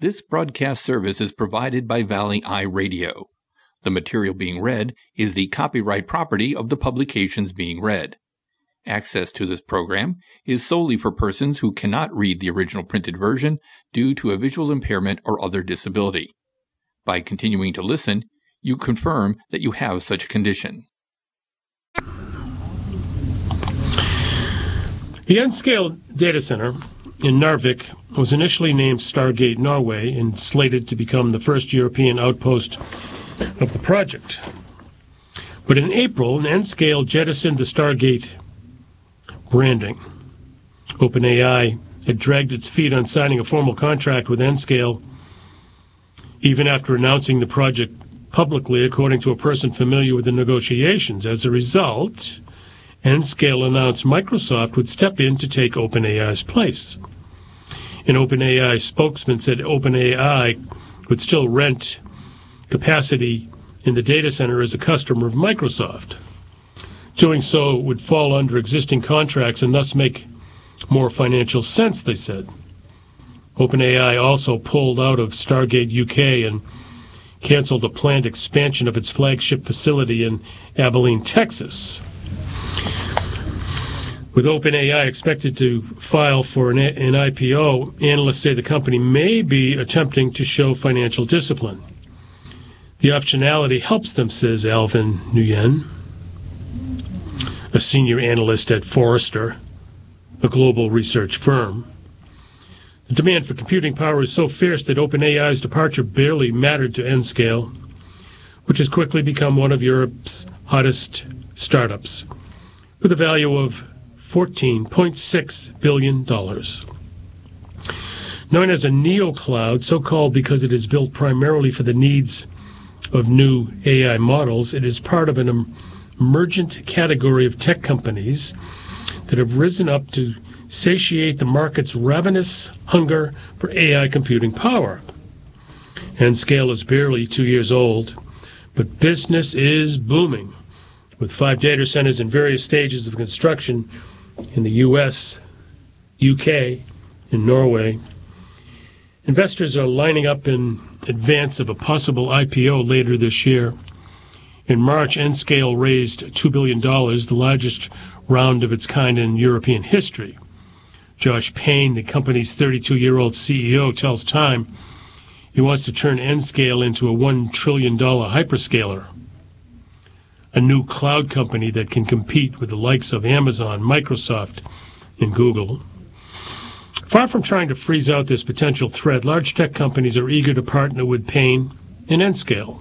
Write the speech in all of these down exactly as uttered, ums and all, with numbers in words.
This broadcast service is provided by Valley Eye Radio. The material being read is the copyright property of the publications being read. Access to this program is solely for persons who cannot read the original printed version due to a visual impairment or other disability. By continuing to listen, you confirm that you have such a condition. The N-Scale data center in Narvik was initially named Stargate Norway and slated to become the first European outpost of the project. But in April, N-Scale jettisoned the Stargate branding. OpenAI had dragged its feet on signing a formal contract with N-Scale, even after announcing the project publicly, according to a person familiar with the negotiations. As a result, N-Scale announced Microsoft would step in to take OpenAI's place. An OpenAI spokesman said OpenAI would still rent capacity in the data center as a customer of Microsoft. Doing so would fall under existing contracts and thus make more financial sense, they said. OpenAI also pulled out of Stargate U K and canceled a planned expansion of its flagship facility in Abilene, Texas. With OpenAI expected to file for an, an I P O, analysts say the company may be attempting to show financial discipline. The optionality helps them, says Alvin Nguyen, a senior analyst at Forrester, a global research firm. The demand for computing power is so fierce that OpenAI's departure barely mattered to N-Scale, which has quickly become one of Europe's hottest startups, with a value of fourteen point six billion dollars. Known as a neocloud, so-called because it is built primarily for the needs of new A I models, it is part of an emergent category of tech companies that have risen up to satiate the market's ravenous hunger for A I computing power. N-Scale is barely two years old, but business is booming, with five data centers in various stages of construction in the U S, U K, and Norway. Investors are lining up in advance of a possible I P O later this year. In March, N-Scale raised two billion dollars, the largest round of its kind in European history. Josh Payne, the company's thirty-two-year-old C E O, tells Time he wants to turn N-Scale into a one trillion dollars hyperscaler, a new cloud company that can compete with the likes of Amazon, Microsoft, and Google. Far from trying to freeze out this potential threat, large tech companies are eager to partner with Payne and N-Scale.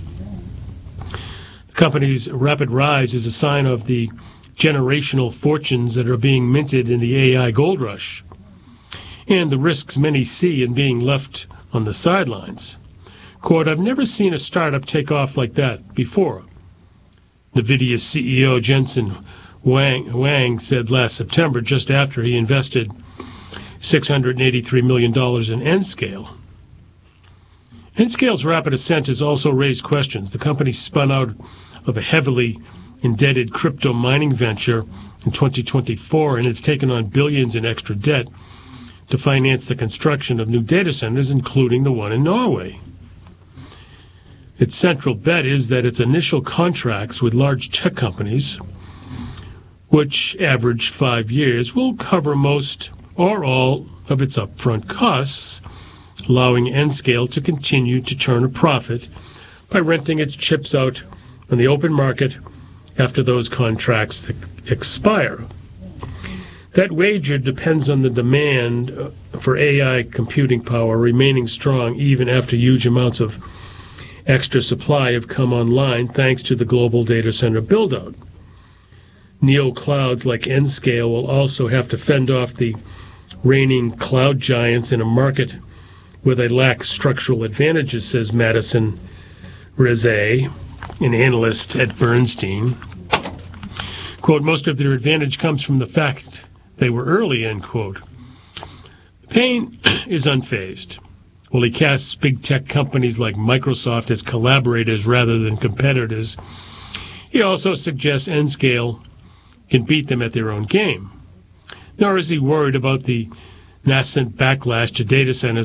The company's rapid rise is a sign of the generational fortunes that are being minted in the A I gold rush, and the risks many see in being left on the sidelines. Quote, "I've never seen a startup take off like that before," NVIDIA C E O Jensen Huang, Huang said last September, just after he invested six hundred eighty-three million dollars in N-Scale. N-Scale's rapid ascent has also raised questions. The company spun out of a heavily indebted crypto mining venture in twenty twenty-four, and it's taken on billions in extra debt to finance the construction of new data centers, including the one in Norway. Its central bet is that its initial contracts with large tech companies, which average five years, will cover most or all of its upfront costs, allowing N-Scale to continue to turn a profit by renting its chips out on the open market after those contracts expire. That wager depends on the demand for A I computing power remaining strong even after huge amounts of extra supply have come online thanks to the global data center build-out. Neo-clouds like N-Scale will also have to fend off the reigning cloud giants in a market where they lack structural advantages, says Madison Rezay, an analyst at Bernstein. Quote, "Most of their advantage comes from the fact they were early," end quote. Payne is unfazed. While he casts big tech companies like Microsoft as collaborators rather than competitors, he also suggests N-Scale can beat them at their own game. Nor is he worried about the nascent backlash to data centers